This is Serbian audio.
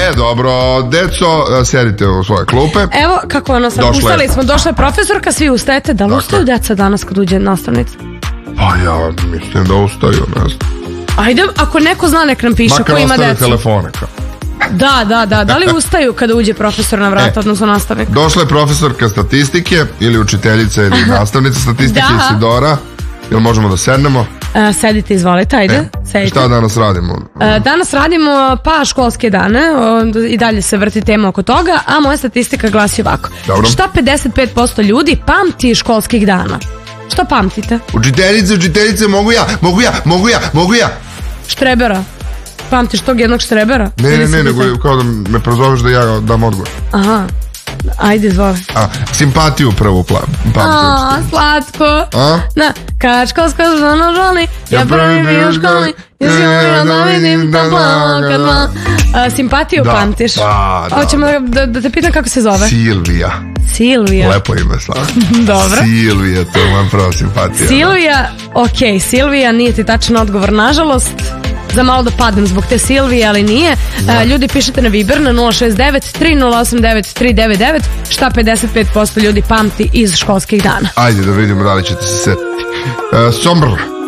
dobro, deco, sedite u svoje klupe. Evo, kako ono sam, ustali smo, došla je profesorka, svi ustajete, da li ustaju deca danas kad uđe nastavnica? Pa ja mislim da ustaju, ne znam. Ajde, ako neko zna, nek nam piše ko ima deca. Makar ostave telefone kao. Da li ustaju kada uđe profesor na vrata, odnosno nastavnik? Došla je profesorka statistike ili učiteljica ili nastavnica statistike Isidora. Jel možemo da sednemo? Sedite, izvolite, ajde. Šta danas radimo? Danas radimo školske dane, i dalje se vrti tema oko toga, a moja statistika glasi ovako. Dobro. Šta 55% ljudi pamti školskih dana? Šta pamtite? Učiteljice, mogu ja. Štrebera. Pamtiš tog jednog štrebera? Ne, nego kao da me prozoveš da ja dam odgovor. Aha, ajde, izvoli. Simpatiju prvo pamtim. Slatko. Kad školska žena žali, ja prvi bio u školi, i želim da vidim da plaka. Simpatiju pamtiš? Da. Hoćemo da te pitam kako se zove? Silvija. Lepo ime, Slava. Dobro. Silvija, to je moja prva simpatija. Silvija nije ti tačan odgovor, nažalost. Za malo da padnem zbog te Silvije, ali nije. Ljudi, pišete na Viber na 069-3089-399 šta 55% ljudi pamti iz školskih dana. Ajde da vidimo da li ćete se setiti. Sombr.